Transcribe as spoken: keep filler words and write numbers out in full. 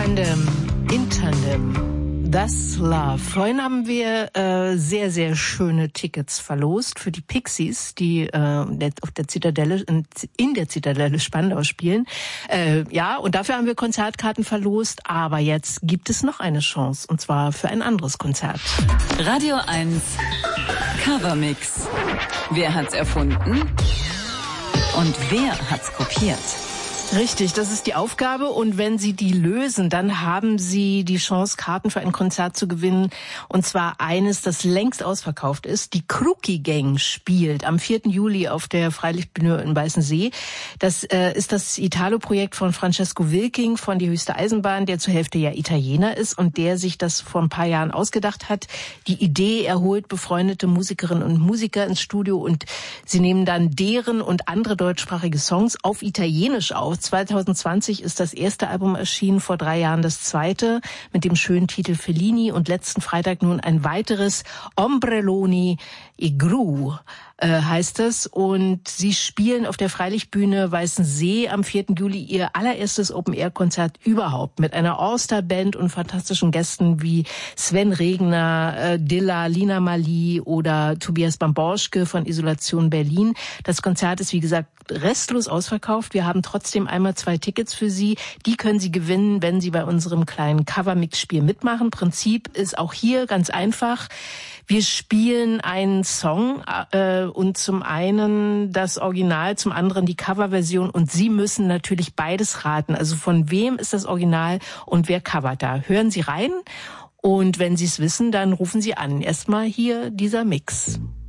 Tandem, in Tandem, That's Love. Vorhin haben wir äh, sehr, sehr schöne Tickets verlost für die Pixies, die äh, der, auf der Zitadelle, in, in der Zitadelle Spandau spielen. Äh, ja, und dafür haben wir Konzertkarten verlost. Aber jetzt gibt es noch eine Chance, und zwar für ein anderes Konzert. Radio eins Covermix. Wer hat's erfunden? Und wer hat's kopiert? Richtig, das ist die Aufgabe, und wenn Sie die lösen, dann haben Sie die Chance, Karten für ein Konzert zu gewinnen, und zwar eines, das längst ausverkauft ist. Die Crookie Gang spielt am vierten Juli auf der Freilichtbühne in Weißensee. Das äh, ist das Italo-Projekt von Francesco Wilking von Die Höchste Eisenbahn, der zur Hälfte ja Italiener ist und der sich das vor ein paar Jahren ausgedacht hat. Die Idee, er holt befreundete Musikerinnen und Musiker ins Studio und sie nehmen dann deren und andere deutschsprachige Songs auf Italienisch auf. zwanzig zwanzig ist das erste Album erschienen, vor drei Jahren das zweite, mit dem schönen Titel Fellini, und letzten Freitag nun ein weiteres, Ombrelloni e Gru äh, heißt es, und sie spielen auf der Freilichtbühne Weißensee am vierten Juli ihr allererstes Open-Air-Konzert überhaupt mit einer All-Star-Band und fantastischen Gästen wie Sven Regner, äh, Dilla, Lina Mali oder Tobias Bamborschke von Isolation Berlin. Das Konzert ist, wie gesagt, restlos ausverkauft. Wir haben trotzdem einmal zwei Tickets für Sie. Die können Sie gewinnen, wenn Sie bei unserem kleinen Cover-Mix-Spiel mitmachen. Prinzip ist auch hier ganz einfach. Wir spielen einen Song äh, und zum einen das Original, zum anderen die Coverversion, und Sie müssen natürlich beides raten. Also von wem ist das Original und wer covert da? Hören Sie rein, und wenn Sie es wissen, dann rufen Sie an. Erstmal hier dieser Mix.